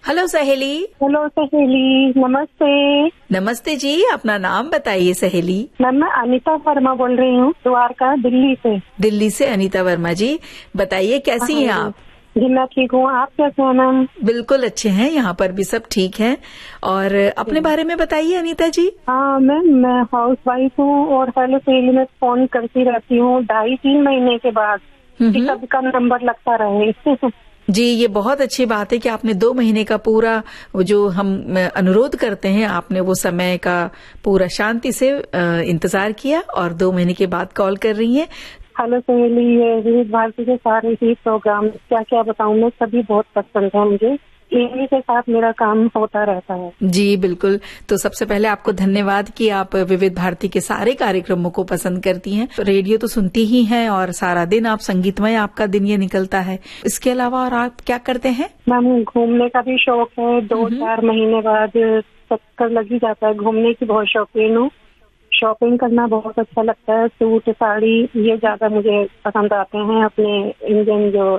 Hello सहेली। Hello सहेली, नमस्ते। नमस्ते जी, अपना नाम बताइए सहेली। मैम, मैं अनीता वर्मा बोल रही हूँ, द्वारका, दिल्ली से। दिल्ली से अनीता वर्मा जी, बताइए कैसी हैं आप? जी मैं ठीक हूँ, आप कैसे हैं मैम? बिल्कुल अच्छे हैं, यहाँ पर भी सब ठीक है। और अपने बारे में बताइए अनीता जी। हाँ मैम, मैं हाउस वाइफ हूँ और हेलो सहेली में फोन करती रहती हूँ 2.5-3 महीने के बाद कि कब का नंबर लगता रहे। जी, ये बहुत अच्छी बात है कि आपने 2 महीने का पूरा जो हम अनुरोध करते हैं, आपने वो समय का पूरा शांति से इंतजार किया और 2 महीने के बाद कॉल कर रही हैं। हेलो सहेली, ये विविध भारती के सारे ही प्रोग्राम क्या क्या बताऊँ मैं, सभी बहुत पसंद है मुझे। इन्हीं के साथ मेरा काम होता रहता है। जी बिल्कुल। तो सबसे पहले आपको धन्यवाद कि आप विविध भारती के सारे कार्यक्रमों को पसंद करती हैं। रेडियो तो सुनती ही हैं और सारा दिन आप संगीतमय आपका दिन ये निकलता है। इसके अलावा और आप क्या करते हैं? मैम, घूमने का भी शौक है। 2-4 महीने बाद चक्कर लग ही जाता है। घूमने की बहुत शौकीन हूँ। शॉपिंग करना बहुत अच्छा लगता है। सूट, साड़ी ये ज्यादा मुझे पसंद आते हैं, अपने इंडियन जो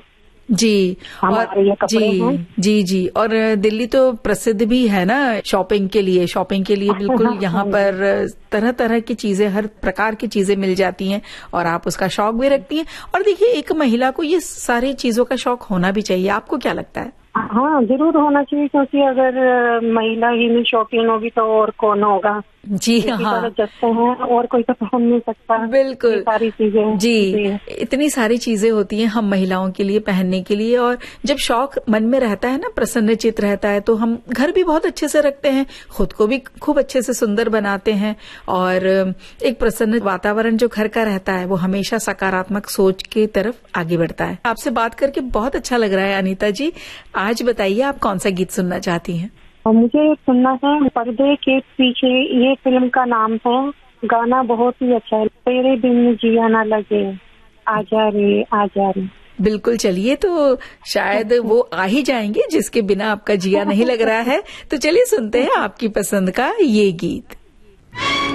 जी हमारे ये कपड़े हैं। जी और दिल्ली तो प्रसिद्ध भी है ना शॉपिंग के लिए बिल्कुल यहाँ पर तरह तरह की चीजें, हर प्रकार की चीजें मिल जाती हैं और आप उसका शौक भी रखती हैं। और देखिए, एक महिला को ये सारी चीजों का शौक होना भी चाहिए। आपको क्या लगता है? हाँ, जरूर होना चाहिए, क्योंकि अगर महिला ही नहीं शौकीन होगी तो और कौन होगा? जी हाँ, जचते हैं और कोई तो पहन नहीं सकता। बिल्कुल सारी चीजें जी, इतनी सारी चीजें होती हैं हम महिलाओं के लिए पहनने के लिए। और जब शौक मन में रहता है ना, प्रसन्नचित रहता है, तो हम घर भी बहुत अच्छे से रखते हैं, खुद को भी खूब अच्छे से सुंदर बनाते हैं और एक प्रसन्न वातावरण जो घर का रहता है वो हमेशा सकारात्मक सोच की तरफ आगे बढ़ता है। आपसे बात करके बहुत अच्छा लग रहा है अनीता जी। आज बताइए, आप कौन सा गीत सुनना चाहती हैं? मुझे सुनना है पर्दे के पीछे, ये फिल्म का नाम है। गाना बहुत ही अच्छा है। तेरे बिन जिया ना लगे, आजा रे आजा रे। बिल्कुल, चलिए, तो शायद वो आ ही जाएंगे जिसके बिना आपका जिया नहीं लग रहा है। तो चलिए सुनते हैं आपकी पसंद का ये गीत।